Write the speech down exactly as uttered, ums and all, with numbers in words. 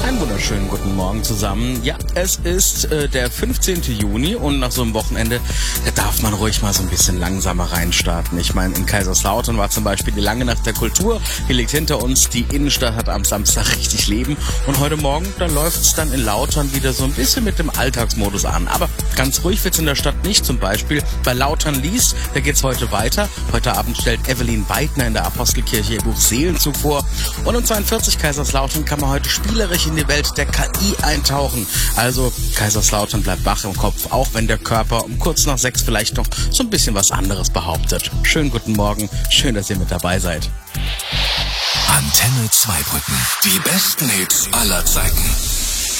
Einen wunderschönen guten Morgen zusammen. Ja, es ist äh, der fünfzehnten Juni und nach so einem Wochenende, da darf man ruhig mal so ein bisschen langsamer reinstarten. Ich meine, in Kaiserslautern war zum Beispiel die lange Nacht der Kultur, die liegt hinter uns, die Innenstadt hat am Samstag richtig Leben und heute Morgen, da läuft's dann in Lautern wieder so ein bisschen mit dem Alltagsmodus an. Aber ganz ruhig wird's in der Stadt nicht, zum Beispiel bei Lautern liest, da geht's heute weiter. Heute Abend stellt Evelyn Weidner in der Apostelkirche ihr Buch Seelenzug vor und um zweiundvierzig Kaiserslautern kann man heute spielerisch in die Welt der K I eintauchen. Also Kaiserslautern bleibt wach im Kopf, auch wenn der Körper um kurz nach sechs vielleicht noch so ein bisschen was anderes behauptet. Schönen guten Morgen, schön, dass ihr mit dabei seid. Antenne Zweibrücken. Die besten Hits aller Zeiten.